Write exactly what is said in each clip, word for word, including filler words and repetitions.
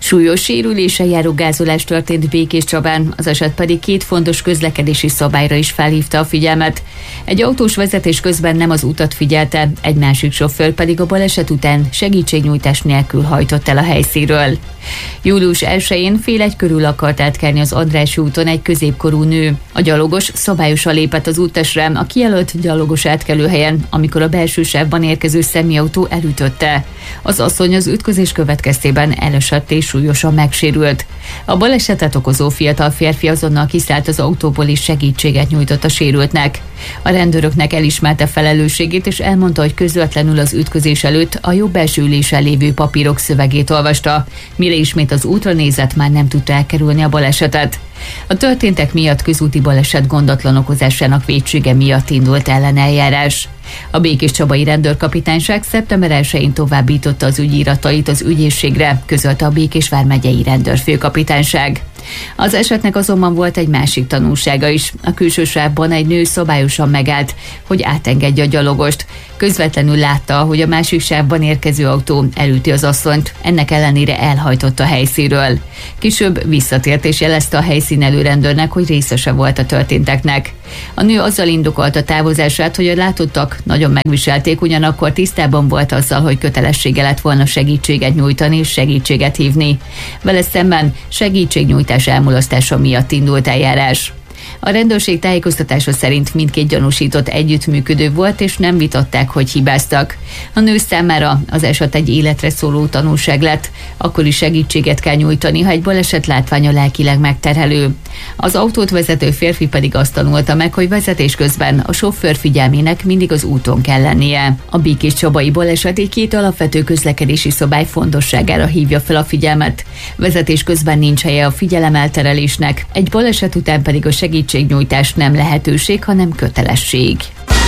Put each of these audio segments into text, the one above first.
Súlyos sérüléssel járó gázolás történt Békéscsabán, az eset pedig két fontos közlekedési szabályra is felhívta a figyelmet. Egy autós vezetés közben nem az utat figyelte, egy másik sofőr pedig a baleset után segítségnyújtás nélkül hajtott el a helyszínről. július elsején fél egy körül akart átkelni az Andrássy úton egy középkorú nő. A gyalogos szabályosan lépett az úttestre a kijelölt gyalogos átkelőhelyen, amikor a belső sávban érkező személyautó elütötte. Az asszony az ütközés következtében elesett és súlyosan megsérült. A balesetet okozó fiatal férfi azonnal kiszállt az autóból és segítséget nyújtott a sérültnek. A rendőröknek elismerte felelősségét és elmondta, hogy közvetlenül az ütközés előtt a jobb belső ülésen lévő papírok szövegét olvasta, mire ismét az útra nézett, már nem tudta elkerülni a balesetet. A történtek miatt közúti baleset gondatlan okozásának vétsége miatt indult elleneljárás. A Békéscsabai Rendőrkapitányság szeptember elsején továbbította az ügyiratait az ügyészségre, közölte a Békés vármegyei Rendőrfőkapitányság. Az esetnek azonban volt egy másik tanulsága is. A külső sávban egy nő szabályosan megállt, hogy átengedje a gyalogost. Közvetlenül látta, hogy a másik sávban érkező autó elüti az asszonyt, ennek ellenére elhajtott a helyszínről. Később visszatért és jelezte a helyszínelő rendőrnek, hogy részese volt a történteknek. A nő azzal indokolta távozását, hogy a látottak nagyon megviselték, ugyanakkor tisztában volt azzal, hogy kötelessége lett volna segítséget nyújtani és segítséget hívni. Vele szemben segítségnyújtás elmulasztása miatt indult eljárás. A rendőrség tájékoztatása szerint mindkét gyanúsított együttműködő volt, és nem vitatták, hogy hibáztak. A nő számára az eset egy életre szóló tanulság lett, akkor is segítséget kell nyújtani, ha egy baleset látványa lelkileg megterhelő. Az autót vezető férfi pedig azt tanulta meg, hogy vezetés közben a sofőr figyelmének mindig az úton kell lennie. A békéscsabai baleset egy két alapvető közlekedési szabály fontosságára hívja fel a figyelmet. Vezetés közben nincs helye a figyelemelterelésnek, egy baleset után pedig a segítségnyújtás nem lehetőség, hanem kötelesség.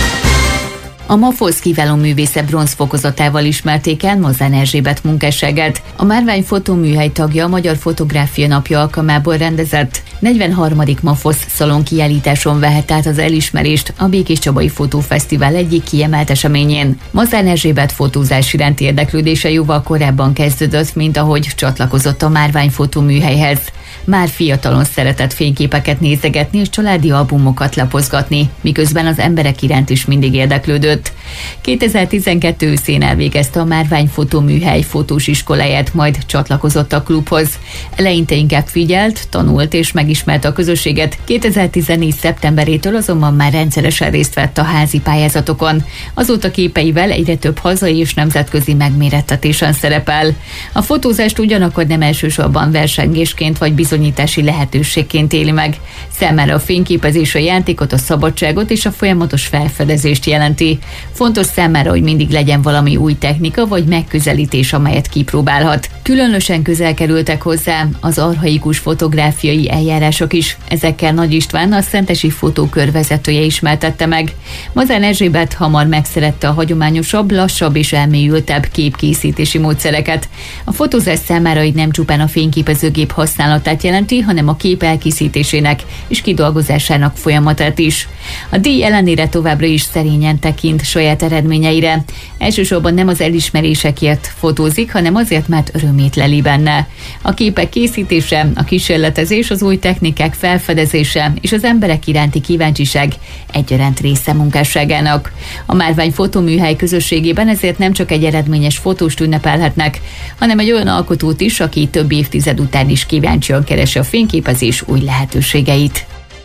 A MAFOSZ kiváló művésze bronzfokozatával ismerték el Mazán Erzsébet munkásságát. A Márvány fotóműhely tagja a Magyar Fotográfia Napja alkalmából rendezett negyvenharmadik MAFOSZ szalon kiállításon vehet át az elismerést a Békéscsabai Fotófesztivál egyik kiemelt eseményén. Mazán Erzsébet fotózás iránti érdeklődése jóval korábban kezdődött, mint ahogy csatlakozott a Márvány fotóműhelyhez. Már fiatalon szeretett fényképeket nézegetni és családi albumokat lapozgatni, miközben az emberek iránt is mindig érdeklődött. kétezer-tizenkettő őszén elvégezte a Márvány fotóműhely fotós iskoláját, majd csatlakozott a klubhoz. Eleinte inkább figyelt, tanult és megismerte a közösséget, kétezer-tizennégy szeptemberétől azonban már rendszeresen részt vett a házi pályázatokon. Azóta képeivel egyre több hazai és nemzetközi megmérettetésen szerepel. A fotózást ugyanakkor nem elsősorban versengésként vagy bizonyítási lehetőségként éli meg. Számára a fényképezés a játékot, a szabadságot és a folyamatos felfedezést jelenti. Fontos számára, hogy mindig legyen valami új technika vagy megközelítés, amelyet kipróbálhat. Különösen közel kerültek hozzá az archaikus fotográfiai eljárások is. Ezekkel Nagy István, a Szentesi Fotókör vezetője ismertette meg. Mazán Erzsébet hamar megszerette a hagyományosabb, lassabb és elmélyültebb képkészítési módszereket. A fotózás számára így nem csupán a fényképezőgép használatát jelenti, hanem a kép elkészítésének és kidolgozásának folyamatát is. A díj ellenére továbbra is szerényen tekint saját eredményeire. Elsősorban nem az elismerésekért fotózik, hanem azért, mert örömét leli benne. A képek készítése, a kísérletezés, az új technikák felfedezése és az emberek iránti kíváncsiság egyaránt része munkásságának. A Márvány fotóműhely közösségében ezért nem csak egy eredményes fotóst ünnepelhetnek, hanem egy olyan alkotót is, aki több évtized után is kíváncsian keresi a fényképezés új lehetőségeit.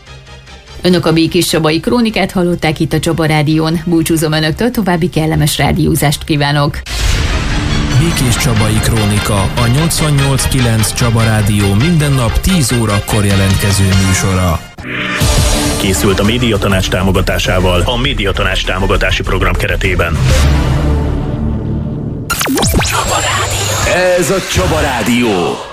Önök a Békéscsabai Krónikát hallották itt a Csaba Rádión. Búcsúzom önöktől, további kellemes rádiózást kívánok! Békéscsabai Krónika, a nyolcvannyolc kilenc Csaba Rádió minden nap tíz órakor jelentkező műsora. Készült a Médiatanács támogatásával a Médiatanács támogatási program keretében. Csaba Rádió. Ez a Csaba Rádió.